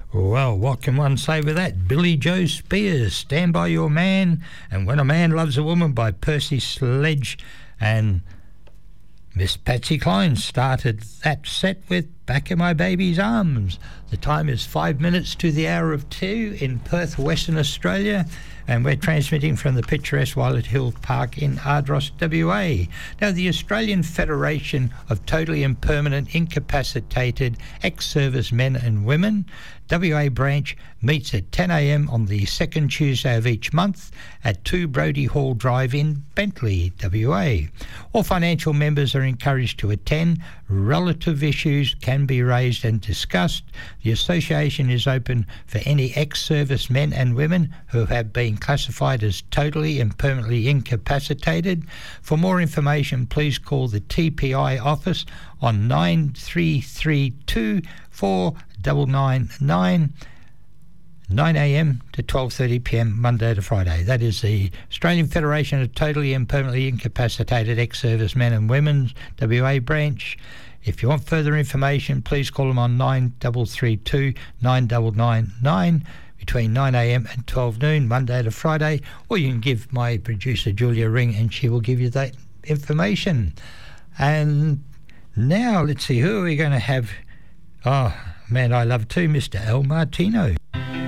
Well, what can one say with that? Billy Joe Spears, Stand By Your Man, and When a Man Loves a Woman by Percy Sledge. And Miss Patsy Cline started that set with Back in My Baby's Arms. The time is 5 minutes to the hour of 2 in Perth, Western Australia, and we're transmitting from the picturesque Violet Hill Park in Ardross, WA. Now, the Australian Federation of Totally and Permanent Incapacitated Ex-Service Men and Women, WA branch, meets at 10 a.m. on the second Tuesday of each month at 2 Brodie Hall Drive in Bentley, WA. All financial members are encouraged to attend. Relative issues can be raised and discussed. The association is open for any ex-service men and women who have been classified as totally and permanently incapacitated. For more information, please call the TPI office on 9332 4999, 9 a.m. to 12:30 p.m. Monday to Friday. That is the Australian Federation of Totally and Permanently Incapacitated Ex-Service Men and Women, WA branch. If you want further information, please call them on 9332 9999 between 9 a.m. and 12 noon, Monday to Friday, or you can give my producer Julia a ring and she will give you that information. And now let's see, who are we going to have? Oh, man I love too, Mr. Al Martino.